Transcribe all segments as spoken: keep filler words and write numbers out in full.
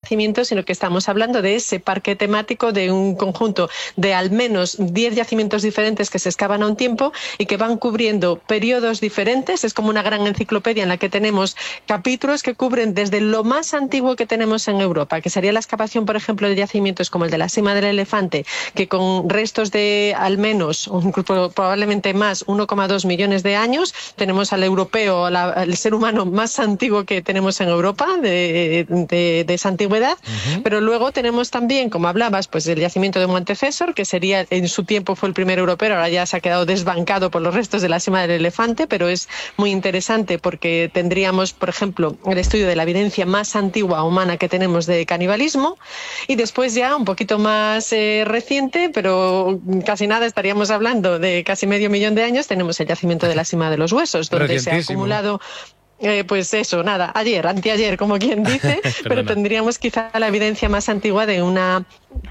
yacimientos, sino que estamos hablando de ese parque temático de un conjunto de al menos diez yacimientos diferentes que se excavan a un tiempo y que van cubriendo periodos diferentes. Es como una gran enciclopedia en la que tenemos capítulos que cubren desde lo más antiguo que tenemos en Europa, que sería la excavación, por ejemplo, de yacimientos como el de la Sima del Elefante, que con restos de al menos, o incluso probablemente más, uno coma dos millones de años, tenemos al europeo, la, al ser humano más antiguo que tenemos en Europa, de, de, de esa antigüedad. Uh-huh. Pero luego tenemos también, como hablabas, pues el yacimiento de Montefésor, que sería, en su tiempo fue el primer europeo, ahora ya se ha quedado desbancado por los restos de la Sima del Elefante, pero es muy interesante porque tendríamos, por ejemplo, el estudio de la evidencia más antigua humana que tenemos de canibalismo, y después ya un poquito más eh, reciente, pero casi nada, estaríamos hablando de casi medio millón de años, tenemos el yacimiento de la Sima de los Huesos, donde se ha acumulado... Eh, pues eso, nada, ayer, anteayer, como quien dice, pero tendríamos quizá la evidencia más antigua de una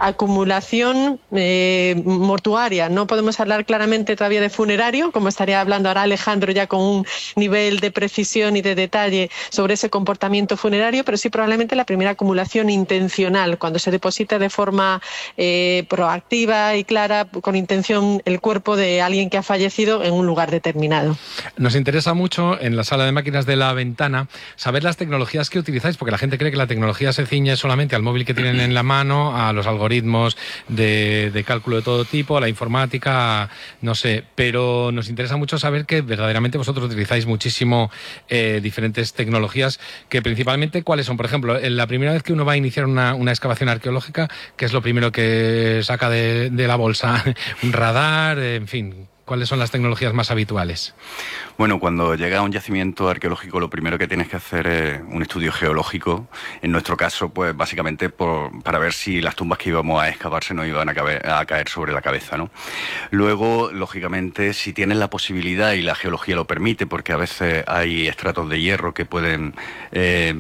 acumulación eh, mortuaria. No podemos hablar claramente todavía de funerario, como estaría hablando ahora Alejandro ya con un nivel de precisión y de detalle sobre ese comportamiento funerario, pero sí probablemente la primera acumulación intencional, cuando se deposita de forma eh, proactiva y clara, con intención, el cuerpo de alguien que ha fallecido en un lugar determinado. Nos interesa mucho en la sala de máquinas de La Ventana saber las tecnologías que utilizáis, porque la gente cree que la tecnología se ciñe solamente al móvil que tienen en la mano, a los algoritmos de, de cálculo de todo tipo, a la informática, no sé, pero nos interesa mucho saber que verdaderamente vosotros utilizáis muchísimo eh, diferentes tecnologías, que principalmente, ¿cuáles son? Por ejemplo, en la primera vez que uno va a iniciar una, una excavación arqueológica, ¿qué es lo primero que saca de, de la bolsa? ¿Un radar? En fin, ¿cuáles son las tecnologías más habituales? Bueno, cuando llega a un yacimiento arqueológico, lo primero que tienes que hacer es un estudio geológico. En nuestro caso, pues básicamente por, para ver si las tumbas que íbamos a excavar se nos iban a, caber, a caer sobre la cabeza, ¿no? Luego, lógicamente, si tienes la posibilidad y la geología lo permite, porque a veces hay estratos de hierro que pueden eh,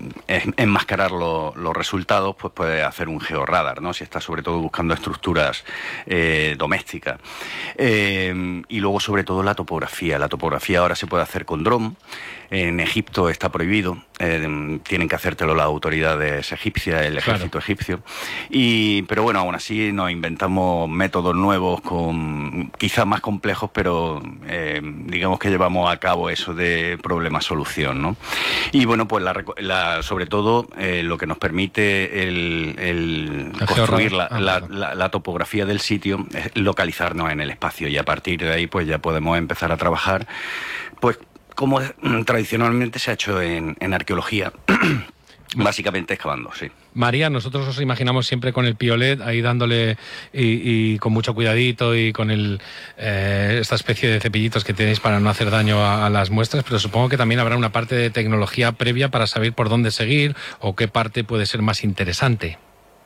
enmascarar lo, los resultados, pues puedes hacer un georradar, ¿no? Si estás sobre todo buscando estructuras eh, domésticas. Eh, y luego, sobre todo, la topografía. La topografía ahora se puede hacer con dron. En Egipto está prohibido, eh, tienen que hacértelo las autoridades egipcias, el ejército claro. egipcio. Y, pero bueno, aún así nos inventamos métodos nuevos, con quizás más complejos, pero eh, digamos que llevamos a cabo eso de problema-solución, ¿no? Y bueno, pues la, la, sobre todo eh, lo que nos permite el, el construir la, ah, la, la, la topografía del sitio es localizarnos en el espacio, y a partir de ahí pues ya podemos empezar a trabajar pues como tradicionalmente se ha hecho en, en arqueología, básicamente excavando, sí. María, nosotros os imaginamos siempre con el piolet ahí dándole y, y con mucho cuidadito y con el eh, esta especie de cepillitos que tenéis para no hacer daño a, a las muestras, pero supongo que también habrá una parte de tecnología previa para saber por dónde seguir o qué parte puede ser más interesante.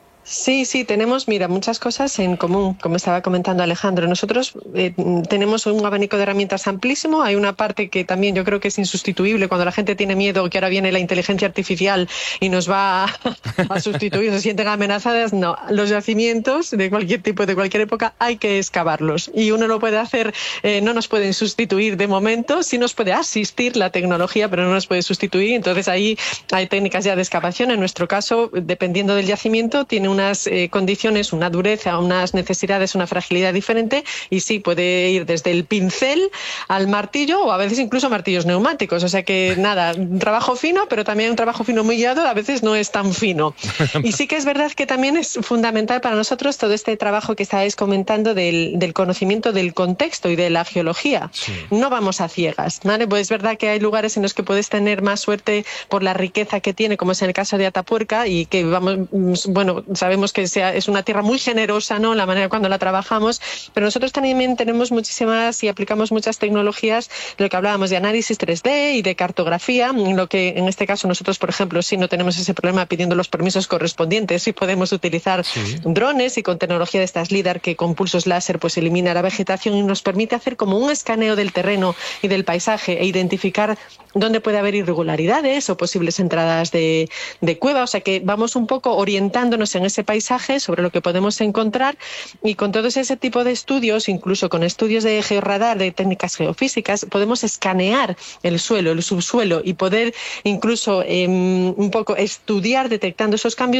Sí, sí, tenemos, mira, muchas cosas en común, como estaba comentando Alejandro. Nosotros eh, tenemos un abanico de herramientas amplísimo. Hay una parte que también yo creo que es insustituible cuando la gente tiene miedo que ahora viene la inteligencia artificial y nos va a, a sustituir, se sienten amenazadas. No, los yacimientos de cualquier tipo, de cualquier época, hay que excavarlos. Y uno lo puede hacer, eh, no nos pueden sustituir de momento, sí nos puede asistir la tecnología, pero no nos puede sustituir. Entonces ahí hay técnicas ya de excavación. En nuestro caso, dependiendo del yacimiento, tiene unas eh, condiciones, una dureza, unas necesidades, una fragilidad diferente, y sí, puede ir desde el pincel al martillo, o a veces incluso martillos neumáticos. O sea que nada, un trabajo fino, pero también un trabajo fino muy guiado, a veces no es tan fino. Y sí que es verdad que también es fundamental para nosotros todo este trabajo que estáis comentando del, del conocimiento del contexto y de la geología. Sí. No vamos a ciegas, ¿vale? Pues es verdad que hay lugares en los que puedes tener más suerte por la riqueza que tiene, como es en el caso de Atapuerca, y que vamos, bueno, sabemos que sea, es una tierra muy generosa, ¿no?, la manera cuando la trabajamos, pero nosotros también tenemos muchísimas y aplicamos muchas tecnologías, lo que hablábamos de análisis tres D y de cartografía, lo que en este caso nosotros, por ejemplo, sí no tenemos ese problema pidiendo los permisos correspondientes, sí podemos utilizar sí. drones y con tecnología de estas LIDAR que con pulsos láser pues elimina la vegetación y nos permite hacer como un escaneo del terreno y del paisaje e identificar dónde puede haber irregularidades o posibles entradas de, de cueva, o sea que vamos un poco orientándonos en ese paisaje sobre lo que podemos encontrar, y con todo ese tipo de estudios, incluso con estudios de georradar, de técnicas geofísicas, podemos escanear el suelo, el subsuelo, y poder incluso eh, un poco estudiar detectando esos cambios